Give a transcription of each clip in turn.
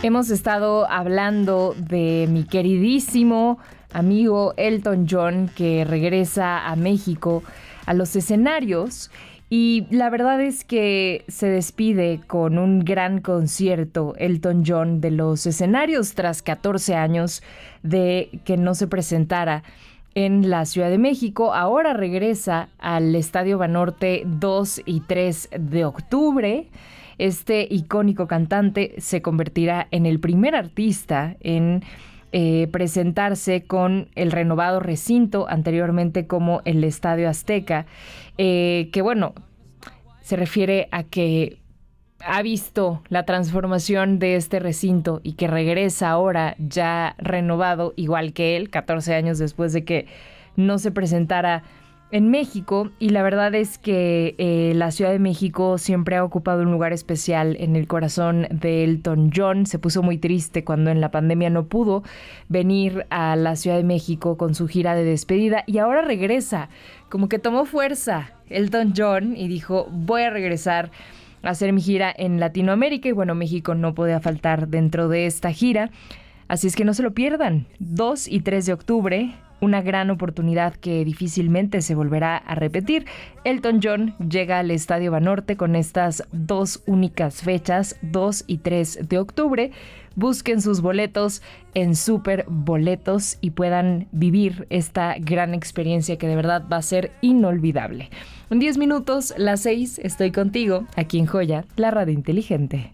Hemos estado hablando de mi queridísimo amigo Elton John, que regresa a México a los escenarios, y la verdad es que se despide con un gran concierto Elton John de los escenarios tras 14 años de que no se presentara en la Ciudad de México. Ahora regresa al Estadio Banorte 2 y 3 de octubre. Este icónico cantante se convertirá en el primer artista en presentarse con el renovado recinto, anteriormente como el Estadio Azteca, que bueno, se refiere a que ha visto la transformación de este recinto y que regresa ahora ya renovado, igual que él, 14 años después de que no se presentara en México. Y la verdad es que la Ciudad de México siempre ha ocupado un lugar especial en el corazón de Elton John. Se puso muy triste cuando en la pandemia no pudo venir a la Ciudad de México con su gira de despedida, y ahora regresa, como que tomó fuerza Elton John y dijo: voy a regresar a hacer mi gira en Latinoamérica. Y bueno, México no podía faltar dentro de esta gira, así es que no se lo pierdan. 2 y 3 de octubre, una gran oportunidad que difícilmente se volverá a repetir. Elton John llega al Estadio Banorte con estas dos únicas fechas, 2 y 3 de octubre. Busquen sus boletos en Super Boletos y puedan vivir esta gran experiencia que de verdad va a ser inolvidable. En 10 minutos, las 6, estoy contigo, aquí en Joya, la radio inteligente.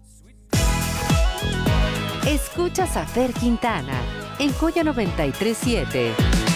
Escuchas a Fer Quintana en Joya 93.7.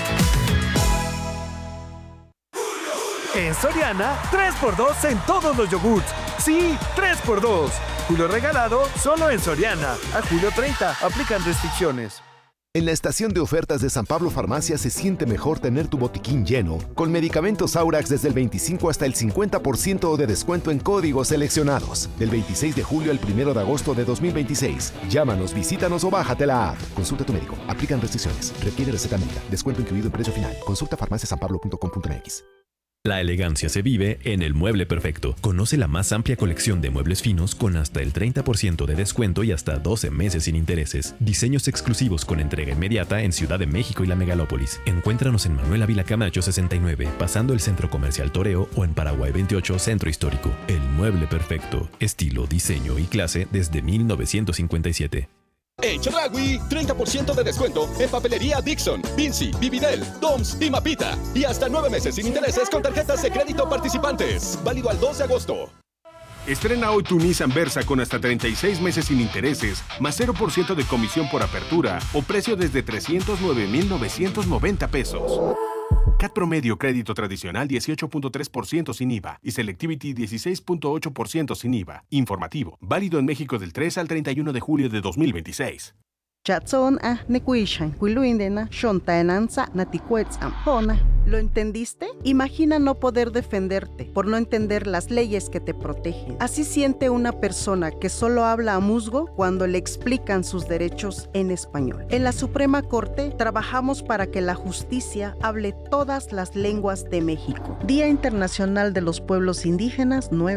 En Soriana, 3x2 en todos los yogurts. Sí, 3x2. Julio regalado solo en Soriana. A julio 30, aplican restricciones. En la estación de ofertas de San Pablo Farmacia se siente mejor tener tu botiquín lleno, con medicamentos Aurax desde el 25 hasta el 50% de descuento en códigos seleccionados. Del 26 de julio al 1 de agosto de 2026. Llámanos, visítanos o bájate la app. Consulta a tu médico. Aplican restricciones. Requiere receta médica. Descuento incluido en precio final. Consulta farmaciasanpablo.com.mx. La elegancia se vive en El Mueble Perfecto. Conoce la más amplia colección de muebles finos con hasta el 30% de descuento y hasta 12 meses sin intereses. Diseños exclusivos con entrega inmediata en Ciudad de México y la megalópolis. Encuéntranos en Manuel Ávila Camacho 69, pasando el Centro Comercial Toreo, o en Paraguay 28, Centro Histórico. El Mueble Perfecto. Estilo, diseño y clase desde 1957. En Chedraui, 30% de descuento en papelería Dixon, Vinci, Vividel, Doms y Mapita. Y hasta 9 meses sin intereses con tarjetas de crédito participantes. Válido al 2 de agosto. Estrena hoy tu Nissan Versa con hasta 36 meses sin intereses, más 0% de comisión por apertura o precio desde 309,990 pesos. CAT promedio crédito tradicional 18.3% sin IVA y Selectivity 16.8% sin IVA. Informativo. Válido en México del 3 al 31 de julio de 2026. Chatson nekuishan kuiluindena shontaenanza natikuetzam. ¿Lo entendiste? Imagina no poder defenderte por no entender las leyes que te protegen. Así siente una persona que solo habla a musgo cuando le explican sus derechos en español. En la Suprema Corte trabajamos para que la justicia hable todas las lenguas de México. Día Internacional de los Pueblos Indígenas, 9